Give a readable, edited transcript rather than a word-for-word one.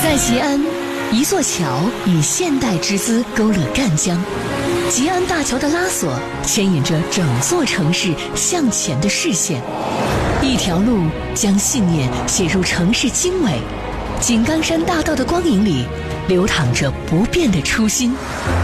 在吉安，一座桥以现代之姿勾勒赣江。吉安大桥的拉索牵引着整座城市向前的视线，一条路将信念写入城市经纬。井冈山大道的光影里，流淌着不变的初心。